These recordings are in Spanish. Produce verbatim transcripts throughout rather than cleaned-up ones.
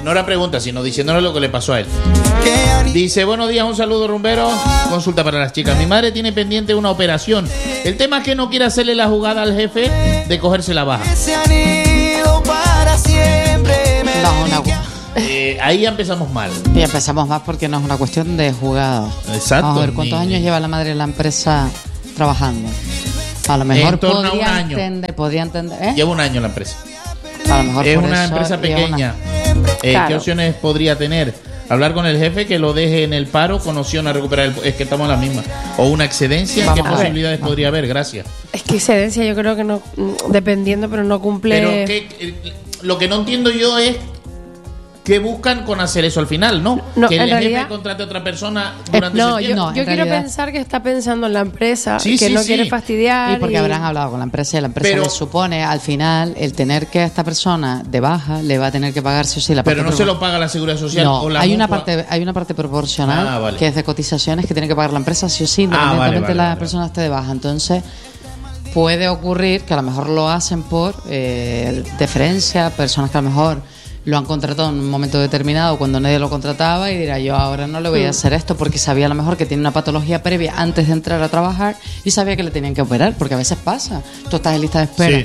no era pregunta, sino diciéndole lo que le pasó a él. Dice, buenos días, un saludo rumbero. Consulta para las chicas. Mi madre tiene pendiente una operación. El tema es que no quiere hacerle la jugada al jefe de cogerse la baja. No, una... Eh, ahí ya empezamos mal. Y empezamos mal porque no es una cuestión de jugada. Exacto. Vamos a ver cuántos ni... años lleva la madre en la empresa trabajando. A lo mejor en torno podría a un año. entender, podría entender. ¿eh? Lleva un año la empresa. A lo mejor es por una eso empresa pequeña. Una... Eh, claro. ¿Qué opciones podría tener? Hablar con el jefe que lo deje en el paro con opción a recuperar el... Es que estamos en la misma. O una excedencia. Vamos ¿Qué a ver. posibilidades Vamos. podría haber? Gracias. Es que excedencia yo creo que no, dependiendo, pero no cumple. Pero que, eh, lo que no entiendo yo es qué buscan con hacer eso al final, ¿no? No, que el en jefe realidad- contrate a otra persona Eh, durante no, ese yo, tiempo. No, yo en quiero realidad- pensar que está pensando en la empresa, Sí, que sí, no sí. quiere fastidiar. Y porque y- habrán hablado con la empresa y la empresa Pero- le supone al final el tener que a esta persona de baja le va a tener que pagar sí o sí la parte Pero no propor- se lo paga la Seguridad Social No, o la hay una mutua. parte hay una parte proporcional Ah, vale. que es de cotizaciones que tiene que pagar la empresa sí o sí, Ah, independientemente vale, vale, la vale. persona esté de baja. Entonces puede ocurrir que a lo mejor lo hacen por eh, deferencia, personas que a lo mejor lo han contratado en un momento determinado cuando nadie lo contrataba y dirá yo ahora no le voy a hacer esto porque sabía a lo mejor que tiene una patología previa antes de entrar a trabajar y sabía que le tenían que operar, porque a veces pasa. Tú estás en lista de espera.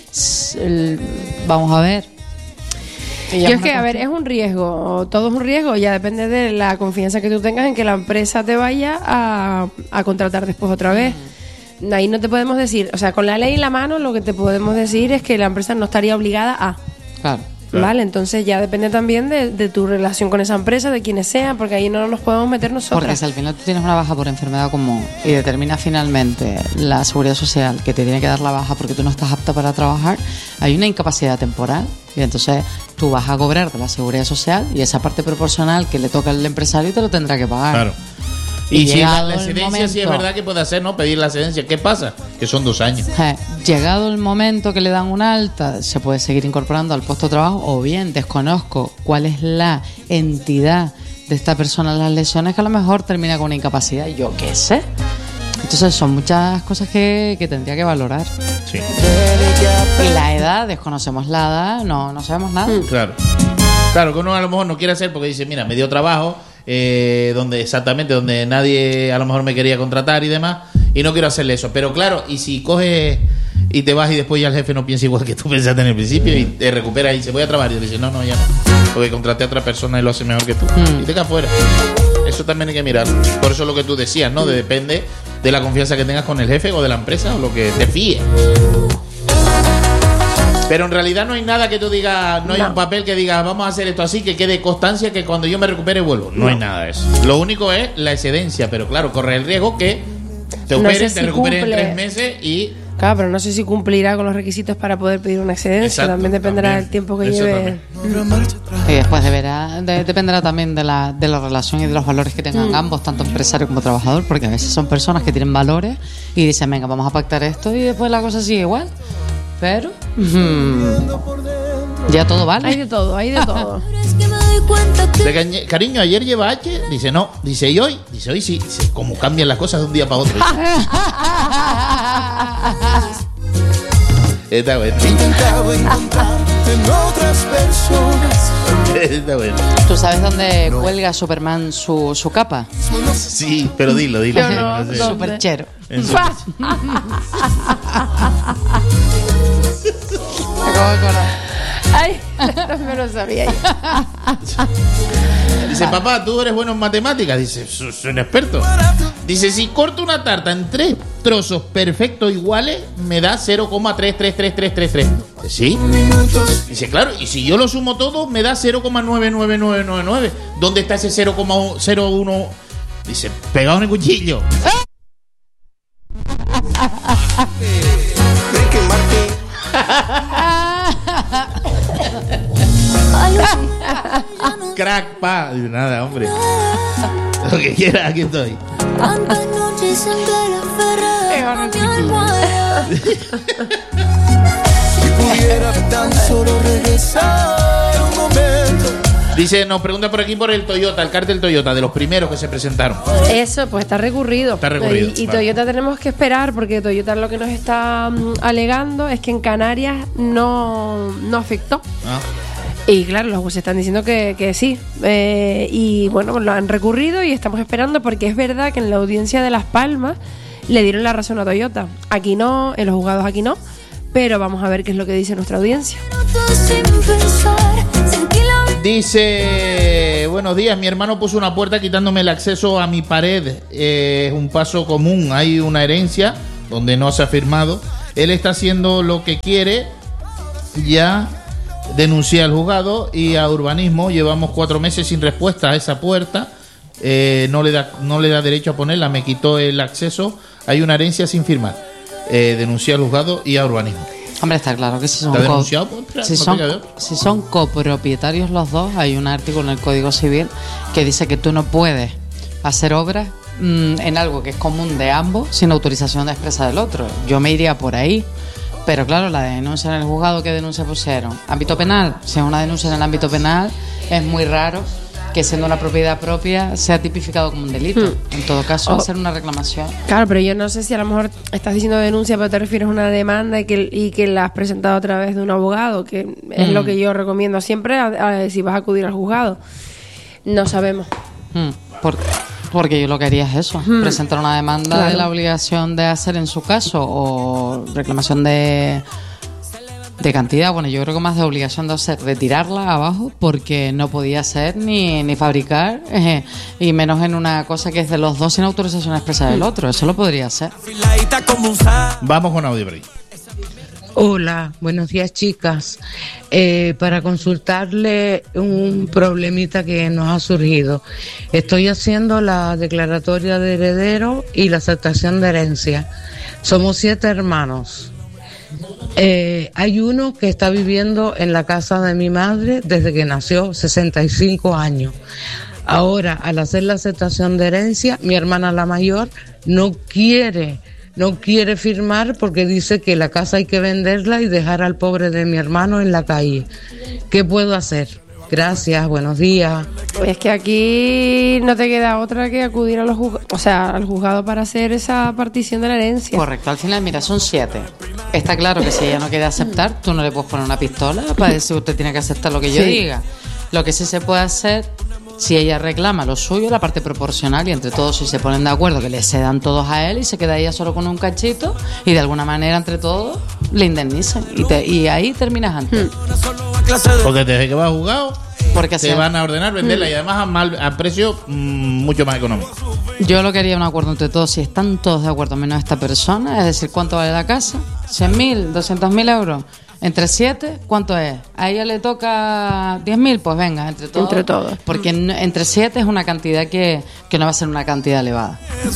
S- el- Vamos a ver. Y ya Yo es es que, una a ver, cuestión- es un riesgo, todo es un riesgo, ya depende de la confianza que tú tengas en que la empresa te vaya a, a contratar después otra vez. Ahí no te podemos decir, o sea, con la ley en la mano lo que te podemos decir es que la empresa no estaría obligada a... Claro. Claro. Vale, entonces ya depende también de, de tu relación con esa empresa, de quienes sean, porque ahí no nos podemos meter Porque nosotros. si al final tú tienes una baja por enfermedad común y determina finalmente la seguridad social que te tiene que dar la baja porque tú no estás apta para trabajar, hay una incapacidad temporal y entonces tú vas a cobrar de la seguridad social y esa parte proporcional que le toca al empresario te lo tendrá que pagar. Claro. Y Y, si la, llegado la el excedencia sí es momento- verdad que puede hacer, ¿no? Pedir la excedencia. ¿Qué pasa? Que son dos años. Eh, Llegado el momento que le dan un alta, se puede seguir incorporando al puesto de trabajo o bien desconozco cuál es la entidad de esta persona en las lesiones que a lo mejor termina con una incapacidad. Yo qué sé. Entonces son muchas cosas que, que tendría que valorar. Sí. Y la edad, desconocemos la edad, no, no sabemos nada. Claro. Claro, que uno a lo mejor no quiere hacer porque dice, mira, me dio trabajo, eh, donde exactamente, donde nadie a lo mejor me quería contratar y demás, y no quiero hacerle eso. Pero claro, y si coges y te vas y después ya el jefe no piensa igual que tú pensaste en el principio y te recupera y dice, voy a trabajar, y te dice, no, no, ya no, porque contraté a otra persona y lo hace mejor que tú. Mm. Y te quedas fuera. Eso también hay que mirar. Por eso lo que tú decías, ¿no? De- depende de la confianza que tengas con el jefe o de la empresa o lo que te fíe. Pero en realidad no hay nada que tú digas, no hay No. un papel que diga, vamos a hacer esto así, que quede constancia que cuando yo me recupere vuelvo. No, hay nada de eso. Lo único es la excedencia, pero claro, corre el riesgo que te No operen, sé te si recuperen en cumple. tres meses y... Claro, pero no sé si cumplirá con los requisitos para poder pedir una excedencia. Exacto, también dependerá también. del tiempo que Eso lleve. Y después deberá, de- dependerá también de la, de la relación y de los valores que tengan ambos, tanto empresario como trabajador, porque a veces son personas que tienen valores y dicen, venga, vamos a pactar esto y después la cosa sigue igual. Pero mm, ya todo Hay vale. de todo, hay de todo. De cañe- cariño, ayer lleva H, dice no, dice y hoy, dice hoy sí, dice cómo cambian las cosas de un día para otro. Está bueno. Intentaba encontrarte en otras personas. Está bueno. ¿Tú sabes dónde cuelga Superman su, su capa? Sí, pero dilo, dilo. Yo no, sé. no. Superchero. En su- Me acabo de acordar. Ay, no me lo sabía yo. Dice, papá, ¿tú eres bueno en matemáticas? Dice, "Soy soy un experto". Dice, si corto una tarta en tres trozos perfectos iguales, me da cero coma tres tres tres tres tres tres. Dice, ¿sí? Dice, claro, y si yo lo sumo todo, me da cero coma nueve nueve nueve nueve nueve. ¿Dónde está ese cero coma cero uno? Dice, pegado en el cuchillo. Ricky Martin. Crack, pa. Dice, nada, hombre. Lo que quieras, aquí estoy. Tantas noches en que la ferrara mi almohada. Si pudiera tan solo regresar un momento. Dice, nos pregunta por aquí por el Toyota, el cártel Toyota, de los primeros que se presentaron. Eso, pues está recurrido. Está recurrido, Y, y vale. Toyota tenemos que esperar, porque Toyota lo que nos está mm, alegando es que en Canarias no, no afectó. Ah. Y claro, los jueces están diciendo que, que sí. Eh, y bueno, pues lo han recurrido y estamos esperando, porque es verdad que en la audiencia de Las Palmas le dieron la razón a Toyota. Aquí no, en los juzgados aquí no, pero vamos a ver qué es lo que dice nuestra audiencia. Dice, buenos días, mi hermano puso una puerta quitándome el acceso a mi pared. Eh, es un paso común, hay una herencia donde no se ha firmado. Él está haciendo lo que quiere, ya denuncié al juzgado y a urbanismo. Llevamos cuatro meses sin respuesta a esa puerta. Eh, no le da, no le da derecho a ponerla, me quitó el acceso. Hay una herencia sin firmar. Eh, denuncié al juzgado y a urbanismo. Hombre, está claro que si son, ¿Está co- denunciado? Pues, si, no son, tenga si son copropietarios los dos, hay un artículo en el Código Civil que dice que tú no puedes hacer obras mmm, en algo que es común de ambos sin autorización expresa del otro. Yo me iría por ahí. Pero claro, la denuncia en el juzgado, ¿qué denuncia pusieron? Ámbito penal. Si es una denuncia en el ámbito penal, es muy raro que siendo una propiedad propia sea tipificado como un delito. Hmm. En todo caso, oh. hacer una reclamación. Claro, pero yo no sé si a lo mejor estás diciendo denuncia, pero te refieres a una demanda y que, y que la has presentado a través de un abogado, que es hmm. lo que yo recomiendo siempre a, a, si vas a acudir al juzgado. No sabemos. Hmm. ¿Por qué? Porque yo lo que haría es eso, hmm. presentar una demanda claro. de la obligación de hacer en su caso, o reclamación de, de cantidad. Bueno, yo creo que más de obligación de hacer, retirarla abajo, porque no podía hacer ni, ni fabricar, eh, y menos en una cosa que es de los dos sin autorización expresa del otro. Eso lo podría hacer. Vamos con audio, Bri. Hola, buenos días, chicas. Eh, para consultarle un problemita que nos ha surgido. Estoy haciendo la declaratoria de heredero y la aceptación de herencia. Somos siete hermanos. Eh, hay uno que está viviendo en la casa de mi madre desde que nació, sesenta y cinco años. Ahora, al hacer la aceptación de herencia, mi hermana la mayor no quiere No quiere firmar porque dice que la casa hay que venderla y dejar al pobre de mi hermano en la calle. ¿Qué puedo hacer? Gracias, buenos días. Es que aquí no te queda otra que acudir a los juzgados, o sea, al juzgado para hacer esa partición de la herencia. Correcto, al final, mira, son siete. Está claro que si ella no quiere aceptar, tú no le puedes poner una pistola para decir usted tiene que aceptar lo que yo sí. diga. Lo que sí se puede hacer, si ella reclama lo suyo, la parte proporcional, y entre todos si se ponen de acuerdo que le cedan todos a él y se queda ella solo con un cachito, y de alguna manera entre todos le indemnicen y, te, y ahí terminas antes. Hmm. Porque desde que va a juzgado porque te van a ordenar venderla, hmm. y además a, mal, a precio mmm, mucho más económico. Yo lo quería un acuerdo entre todos, si están todos de acuerdo menos esta persona, es decir, ¿cuánto vale la casa? ¿cien mil? ¿doscientos mil euros? Entre siete, ¿cuánto es? A ella le toca diez mil, pues venga, entre todos. Entre todos. Porque en, entre siete es una cantidad que, que no va a ser una cantidad elevada.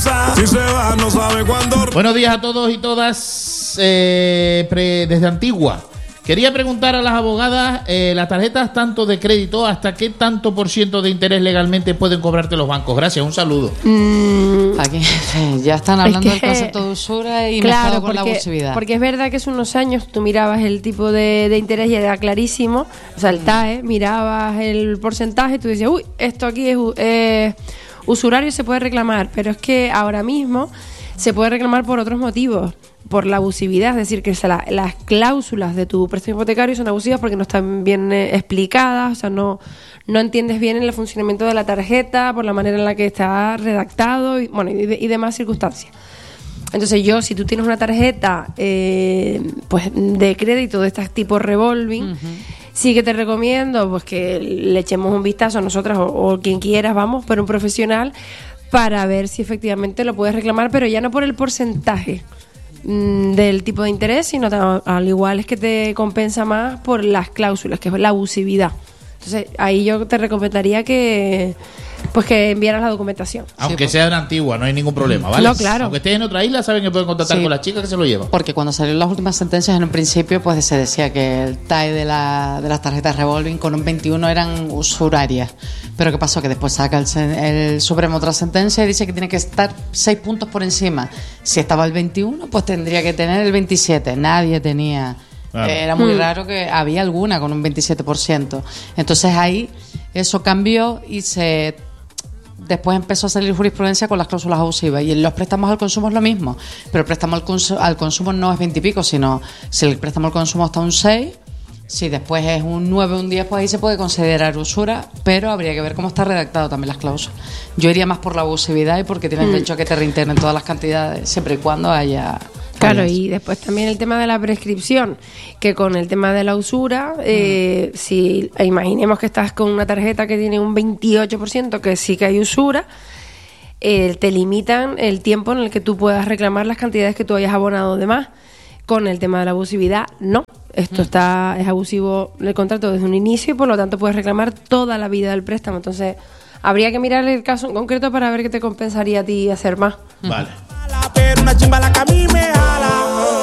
Buenos días a todos y todas, eh, pre, desde Antigua. Quería preguntar a las abogadas, eh, las tarjetas tanto de crédito, ¿hasta qué tanto por ciento de interés legalmente pueden cobrarte los bancos? Gracias, un saludo. Mm. Aquí ya están hablando es que, del concepto de usura y claro, mezclado con porque, la abusividad. Porque es verdad que hace unos años tú mirabas el tipo de, de interés y era clarísimo, o sea, el T A E, mirabas el porcentaje y tú decías, uy, esto aquí es eh, usurario, se puede reclamar, pero es que ahora mismo se puede reclamar por otros motivos. Por la abusividad, es decir, que la, las cláusulas de tu préstamo hipotecario son abusivas porque no están bien eh, explicadas, o sea, no, no entiendes bien el funcionamiento de la tarjeta, por la manera en la que está redactado, y bueno, y, de, y demás circunstancias. Entonces yo, si tú tienes una tarjeta eh, pues de crédito de este tipo revolving, uh-huh. sí que te recomiendo pues que le echemos un vistazo a nosotras o, o quien quieras, vamos, pero un profesional, para ver si efectivamente lo puedes reclamar, pero ya no por el porcentaje del tipo de interés, sino al igual es que te compensa más por las cláusulas, que es la abusividad. Entonces ahí yo te recomendaría que pues que enviaras la documentación. Aunque sí, sea de la Antigua, no hay ningún problema, ¿vale? No, claro. Aunque estés en otra isla, saben que pueden contactar sí. con las chicas que se lo llevan. Porque cuando salieron las últimas sentencias, en un principio pues se decía que el T A E de, la, de las tarjetas revolving con un veintiuno eran usurarias. Pero ¿qué pasó? Que después saca el, el Supremo otra sentencia y dice que tiene que estar seis puntos por encima. Si estaba el veintiuno, pues tendría que tener el veintisiete. Nadie tenía... Claro. Era muy mm. raro que había alguna con un veintisiete por ciento. Entonces ahí eso cambió y se... Después empezó a salir jurisprudencia con las cláusulas abusivas, y en los préstamos al consumo es lo mismo, pero el préstamo al, cons- al consumo no es veinte y pico, sino si el préstamo al consumo está un seis, Si después es un nueve o un diez, pues ahí se puede considerar usura, pero habría que ver cómo está redactado también las cláusulas. Yo iría más por la abusividad y porque tienes Mm. derecho a que te reintegren todas las cantidades, siempre y cuando haya... Claro, haya- y después también el tema de la prescripción, que con el tema de la usura, eh, si imaginemos que estás con una tarjeta que tiene un veintiocho por ciento, que sí que hay usura, eh, te limitan el tiempo en el que tú puedas reclamar las cantidades que tú hayas abonado de más. Con el tema de la abusividad, no. Esto está es abusivo el contrato desde un inicio y por lo tanto puedes reclamar toda la vida del préstamo. Entonces, habría que mirar el caso en concreto para ver qué te compensaría a ti hacer más. Vale. Pero una chimba la que a mí me jala.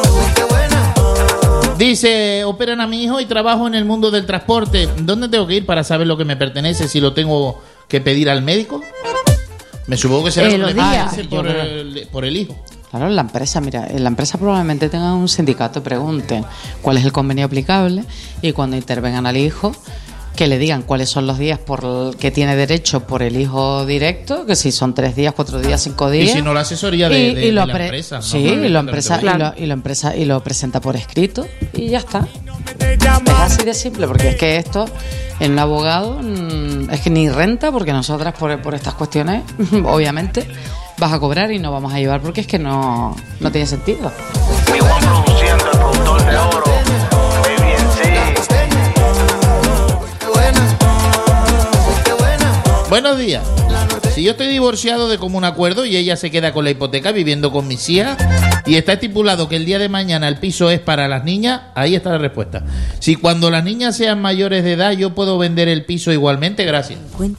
Dice, operan a mi hijo y trabajo en el mundo del transporte. ¿Dónde tengo que ir para saber lo que me pertenece? Si lo tengo que pedir al médico. Me supongo que será Eh, lo los que le días. pertenece Yo por, creo. el, por el hijo. Claro, en la empresa, mira, en la empresa probablemente tengan un sindicato, pregunten cuál es el convenio aplicable y cuando intervengan al hijo, que le digan cuáles son los días por el que tiene derecho por el hijo directo, que si son tres días, cuatro días, cinco Y días. si no, la asesoría de, Y- de- y de lo la pre- empresa. ¿no? Sí, Con el y lo, departamento empresa, de- y, lo, y lo empresa y lo presenta por escrito y ya está. Es así de simple, porque es que esto en un abogado mm, es que ni renta, porque nosotras por, por estas cuestiones, obviamente, vas a cobrar y no vamos a llevar porque es que no, no tiene sentido. Mi Juan produciendo, el productor de oro. Baby en sí. Buenos días. Si yo estoy divorciado de común acuerdo y ella se queda con la hipoteca viviendo con mis hijas y está estipulado que el día de mañana el piso es para las niñas, ahí está la respuesta. Si cuando las niñas sean mayores de edad yo puedo vender el piso igualmente, gracias.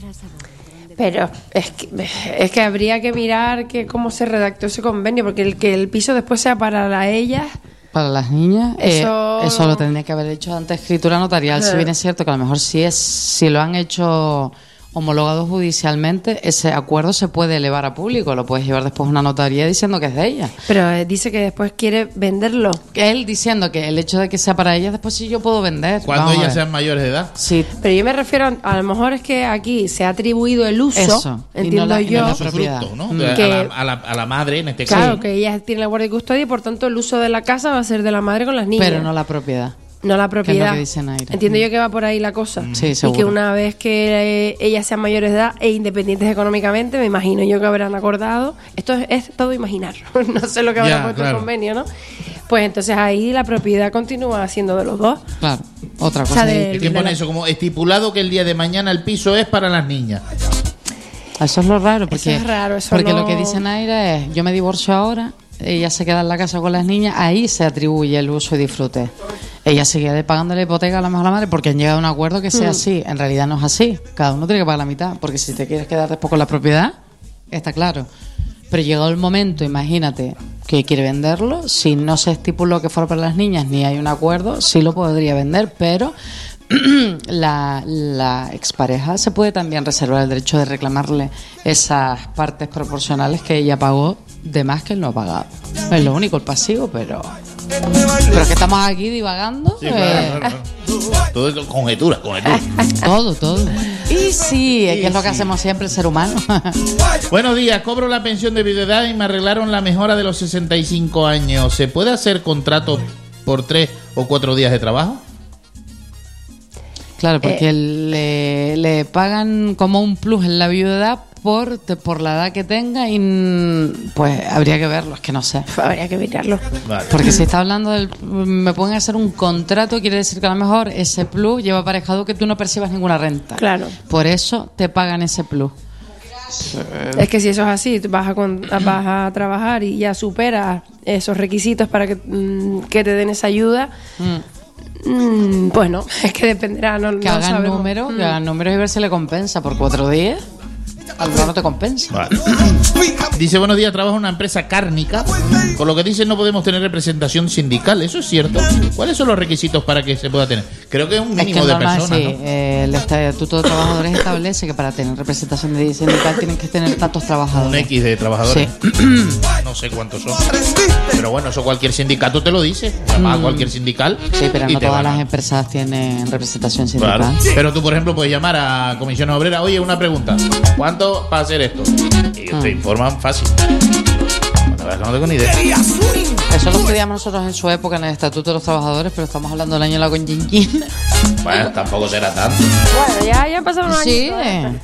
Pero es que, es que habría que mirar que cómo se redactó ese convenio, porque el que el piso después sea para la ellas. Para las niñas, eh, Eso- eso lo tendría que haber hecho ante escritura notarial. Si Ajá. bien es cierto que a lo mejor si es si lo han hecho homologado judicialmente, ese acuerdo se puede elevar a público, lo puedes llevar después a una notaría diciendo que es de ella. Pero eh, dice que después quiere venderlo. Él diciendo que el hecho de que sea para ella, después sí yo puedo vender. Cuando Vamos a ellas ver. sean mayores de edad. Sí, Pero yo me refiero, a, a lo mejor es que aquí se ha atribuido el uso, Eso, y entiendo no la- y no yo. la Eso es propiedad. fruto, ¿no? Mm. De- a, Que- la, a, la, a la madre en este caso. Claro, que ella tiene la guardia y custodia y por tanto el uso de la casa va a ser de la madre con las niñas. pero no la propiedad. No la que es lo propiedad. que dice Naira. Entiendo yo que va por ahí la cosa. Sí, y seguro. que una vez que eh, ellas sean mayores de edad e independientes económicamente, me imagino yo que habrán acordado. Esto es, es todo imaginar. No sé lo que habrá Ya, puesto claro. el convenio, ¿no? Pues entonces ahí la propiedad continúa siendo de los dos. Claro, otra O cosa. sea, de- ¿Y qué pone eso? Como estipulado que el día de mañana el piso es para las niñas. Eso es lo raro, porque, Eso es raro, eso porque no- lo que dice Naira es, yo me divorcio ahora, ella se queda en la casa con las niñas, ahí se atribuye el uso y disfrute. Ella sigue pagando la hipoteca a la mejor la madre porque han llegado a un acuerdo que sea así. En realidad no es así. Cada uno tiene que pagar la mitad, porque si te quieres quedar después con la propiedad, está claro. Pero llegado el momento, imagínate, que quiere venderlo, si no se estipuló que fuera para las niñas ni hay un acuerdo, sí lo podría vender, pero la, la expareja se puede también reservar el derecho de reclamarle esas partes proporcionales que ella pagó de más que él no ha pagado. Es lo único, el pasivo, pero... Pero es que estamos aquí divagando. Sí, eh, claro, claro, claro. Todo es conjetura, conjetura. Todo, todo. Y sí, Y que es lo que sí. hacemos siempre el ser humano. Buenos días, cobro la pensión de viudedad y me arreglaron la mejora de los sesenta y cinco años. ¿Se puede hacer contrato por tres o cuatro días de trabajo? Claro, porque le, le pagan como un plus en la viudedad por, por la edad que tenga y mm, pues habría que verlo, es que no sé. Habría que mirarlo. Vale. Porque si está hablando del... Me pueden hacer un contrato, quiere decir que a lo mejor ese plus lleva aparejado que tú no percibas ninguna renta. Claro. Por eso te pagan ese plus. Es que si eso es así, tú vas a, con- vas a trabajar y ya superas esos requisitos para que, mm, que te den esa ayuda, mm, pues no, es que dependerá. No, Que no hagan sabemos. números, Mm. que hagan números y ver si le compensa. Por cuatro días, a lo mejor no te compensa. Vale. Dice, buenos días, trabajo en una empresa cárnica. Por lo que dicen no podemos tener representación sindical. ¿Eso es cierto? ¿Cuáles son los requisitos para que se pueda tener? Creo que es un Es mínimo que de normal, personas, sí. ¿no? Eh, el Estatuto de Trabajadores establece que para tener representación de sindical tienen que tener tantos trabajadores. Un X de trabajadores. Sí. No sé cuántos son. Pero bueno, eso cualquier sindicato te lo dice. Llama a cualquier sindical. Sí, pero y no te todas van a- las empresas tienen representación sindical. Claro. Pero tú, por ejemplo, puedes llamar a Comisiones Obreras. Oye, una pregunta. ¿Cuánto para hacer esto? Y ellos te Ah. informan fácil. Para La verdad que no tengo ni idea. Eso lo estudiamos nosotros en su época en el Estatuto de los Trabajadores, pero estamos hablando del año de la Conchinchina. Bueno, tampoco será tanto. Bueno, ya, ya pasaron unos Sí. años.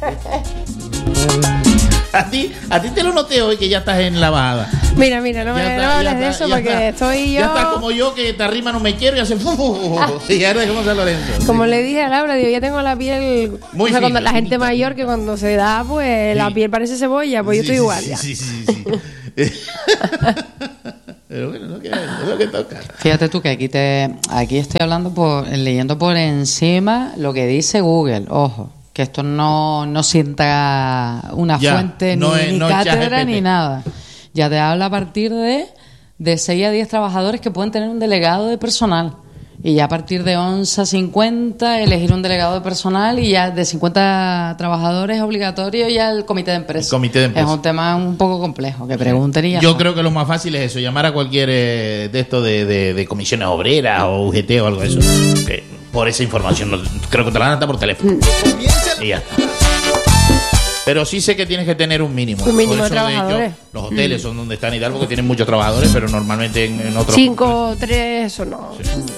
A ti, a ti te lo noté hoy que ya estás en la bajada. Mira, mira, no me, Ya no está, me ya hables de está, eso ya porque está. estoy yo. Ya estás como yo que te arrima no me quiero y hace fu, fu, fu, fu. Y ahora es como San Lorenzo. Como le dije a Laura, digo, ya tengo la piel. Muy o sea, cuando fina, la gente finita. mayor que cuando se da, pues la Sí. piel parece cebolla, pues yo Sí, estoy sí, igual. sí, ya. sí, sí, sí, sí. Pero bueno, no queda, es lo que toca. Fíjate tú que aquí te aquí estoy hablando por leyendo por encima lo que dice Google. Ojo, que esto no, no sienta una Ya, fuente no ni, es- ni no es cátedra ChatGPT. ni nada. Ya te habla a partir de de seis a diez trabajadores que pueden tener un delegado de personal. Y ya a partir de once a cincuenta elegir un delegado de personal, y ya de cincuenta trabajadores es obligatorio ya el comité de empresa. El comité de empresa. Es un tema un poco complejo, que pregunten y ya Yo está. creo que lo más fácil es eso, llamar a cualquier eh, de estos de, de, de comisiones obreras o U G T o algo de eso. Que por esa información, no- creo que te la dan hasta por teléfono. Y ya está. Pero sí sé que tienes que tener un mínimo. Un mínimo Por de eso, trabajadores. hecho, los hoteles son donde están y tal, porque tienen muchos trabajadores, pero normalmente en, en otros... Cinco, tres, eso no.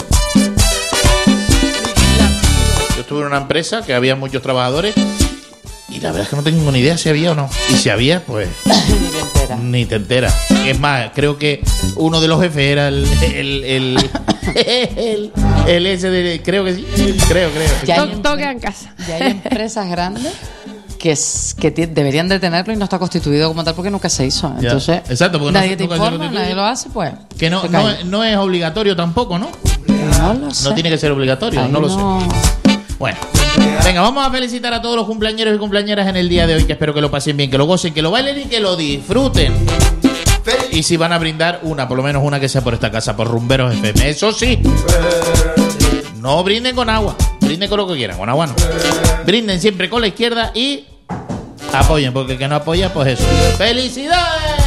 Yo estuve en una empresa que había muchos trabajadores y la verdad es que no tengo ni idea si había o no. Y si había, pues Ni te enteras. ni te enteras. Es más, creo que uno de los jefes era el el el, el, el ese de, creo que sí, creo, creo. Ya hay To- empre- toca en casa. Ya hay empresas grandes que, es- que ti- deberían de tenerlo y no está constituido como tal porque nunca se hizo. Ya. Entonces, Exacto, porque no nadie se- te nunca se informa, constituye. nadie lo hace, pues. Que no, te no, callas. no es obligatorio tampoco, ¿no? No lo sé. No tiene que ser obligatorio, Ahí no lo sé. Bueno, venga, vamos a felicitar a todos los cumpleañeros y cumpleañeras en el día de hoy, que espero que lo pasen bien, que lo gocen, que lo bailen y que lo disfruten. Y si van a brindar una, por lo menos una que sea por esta casa, por Rumberos F M. Eso sí, no brinden con agua, brinden con lo que quieran, con agua no. Brinden siempre con la izquierda y apoyen, porque el que no apoya, pues eso. ¡Felicidades!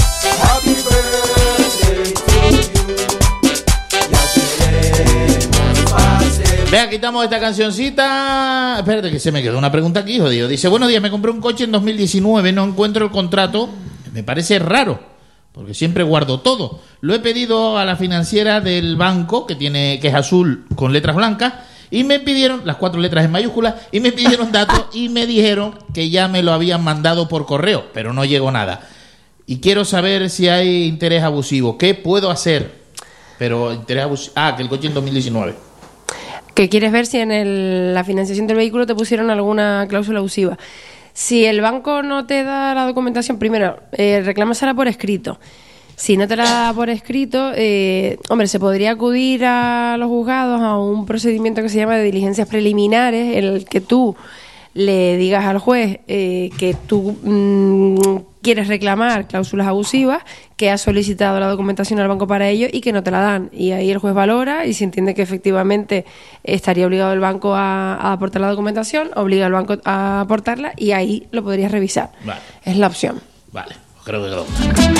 Vea, quitamos esta cancioncita. Espérate que se me quedó una pregunta aquí, jodido. Dice, buenos días, me compré un coche en dos mil diecinueve, no encuentro el contrato. Me parece raro, porque siempre guardo todo. Lo he pedido a la financiera del banco, que tiene que es azul con letras blancas, y me pidieron, las cuatro letras en mayúsculas, y me pidieron datos y me dijeron que ya me lo habían mandado por correo, pero no llegó nada. Y quiero saber si hay interés abusivo. ¿Qué puedo hacer? Pero interés abusivo... Ah, que el coche en dos mil diecinueve. Que quieres ver si en el- la financiación del vehículo te pusieron alguna cláusula abusiva. Si el banco no te da la documentación, primero, eh, reclámasela por escrito. Si no te la da por escrito, eh, hombre, se podría acudir a los juzgados a un procedimiento que se llama de diligencias preliminares, en el que tú le digas al juez eh, que tú mm, quieres reclamar cláusulas abusivas, que has solicitado la documentación al banco para ello y que no te la dan. Y ahí el juez valora y si entiende que efectivamente estaría obligado el banco a, a aportar la documentación, obliga al banco a aportarla y ahí lo podrías revisar. Vale. Es la opción. Vale, pues creo que quedó.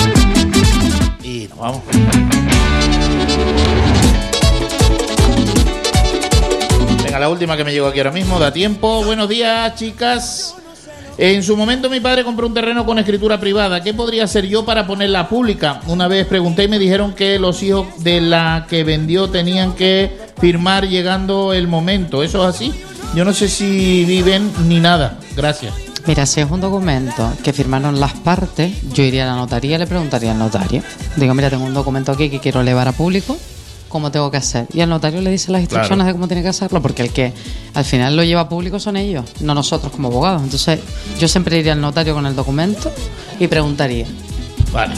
Y nos vamos. Venga, la última que me llegó aquí ahora mismo, da tiempo. Buenos días, chicas. En su momento mi padre compró un terreno con escritura privada. ¿Qué podría hacer yo para ponerla pública? Una vez pregunté y me dijeron que los hijos de la que vendió tenían que firmar llegando el momento. ¿Eso es así? Yo no sé si viven ni nada. Gracias. Mira, si es un documento que firmaron las partes, yo iría a la notaría y le preguntaría al notario. Digo, mira, tengo un documento aquí que quiero elevar a público, ¿cómo tengo que hacer? Y al notario le dice las instrucciones Claro. de cómo tiene que hacerlo, porque el que al final lo lleva a público son ellos, no nosotros como abogados. Entonces, yo siempre iría al notario con el documento y preguntaría. Vale.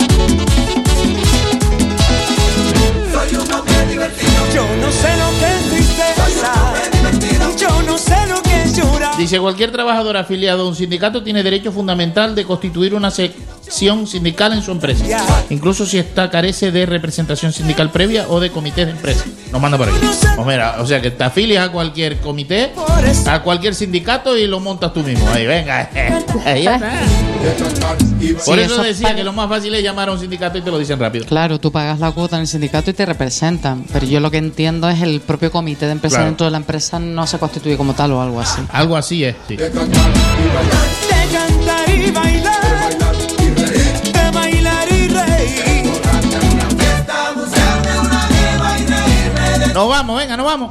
Yo no sé lo que es tristeza. Yo no sé lo que es llorar. Dice, cualquier trabajador afiliado a un sindicato tiene derecho fundamental de constituir una sección sindical en su empresa, incluso si esta carece de representación sindical previa o de comité de empresa. Nos manda por aquí. Pues mira, o sea que te afilias a cualquier comité, a cualquier sindicato y lo montas tú mismo. Ahí, venga. Ahí está. Por Sí, eso eso decía para- que lo más fácil es llamar a un sindicato y te lo dicen rápido. Claro, tú pagas la cuota en el sindicato y te representan, pero yo lo que entiendo es el propio comité de empresa Claro. dentro de la empresa no se constituye como tal o algo así. Algo así es, sí. De cantar y bailar. De bailar y reír. Nos vamos, venga, nos vamos.